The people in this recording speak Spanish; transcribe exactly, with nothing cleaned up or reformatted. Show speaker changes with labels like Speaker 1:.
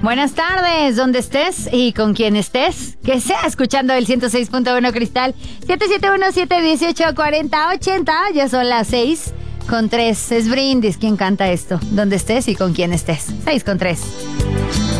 Speaker 1: Buenas tardes, donde estés y con quien estés, que sea escuchando el ciento seis punto uno Cristal, siete siete uno, siete uno ocho, cuatro cero ocho cero, ya son las seis con tres, es Brindis quien canta esto, donde estés y con quien estés, seis con tres.